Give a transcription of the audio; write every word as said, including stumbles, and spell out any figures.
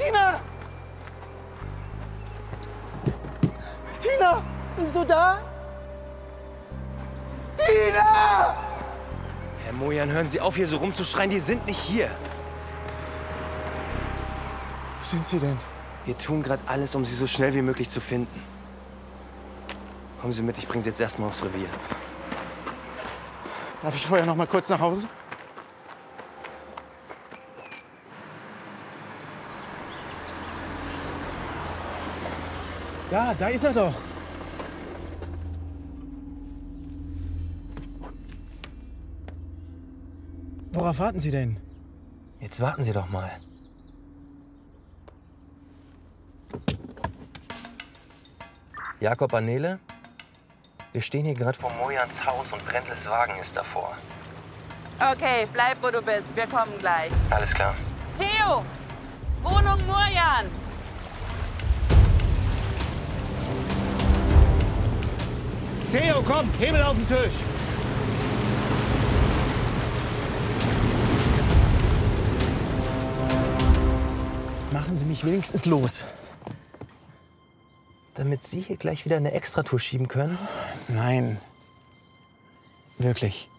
Tina! Tina! Bist du da? Tina! Herr Mojan, hören Sie auf, hier so rumzuschreien. Die sind nicht hier. Wo sind sie denn? Wir tun gerade alles, um sie so schnell wie möglich zu finden. Kommen Sie mit, ich bringe Sie jetzt erstmal aufs Revier. Darf ich vorher noch mal kurz nach Hause? Da, da ist er doch. Worauf warten Sie denn? Jetzt warten Sie doch mal. Jakob Annele? Wir stehen hier gerade vor Mojans Haus und Brendles Wagen ist davor. Okay, bleib, wo du bist. Wir kommen gleich. Alles klar. Theo! Wohnung Mojan! Theo, komm, Hebel auf den Tisch. Machen Sie mich wenigstens los. Damit Sie hier gleich wieder eine Extratour schieben können? Nein. Wirklich.